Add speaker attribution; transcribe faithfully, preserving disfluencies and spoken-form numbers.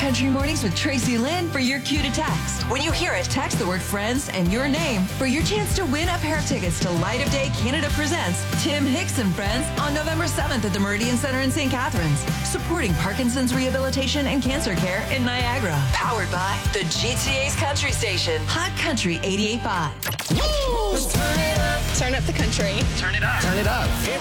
Speaker 1: Country Mornings with Tracy Lynn for your cue to text. When you hear it, text the word friends and your name for your chance to win a pair of tickets to Light of Day Canada Presents Tim Hicks and Friends on November seventh at the Meridian Center in Saint Catharines. Supporting Parkinson's rehabilitation and cancer care in Niagara. Powered by the G T A's Country Station. Hot Country eighty-eight point five.
Speaker 2: Woo!
Speaker 3: Turn it up.
Speaker 2: Turn up the country.
Speaker 3: Turn it up.
Speaker 4: Turn it up.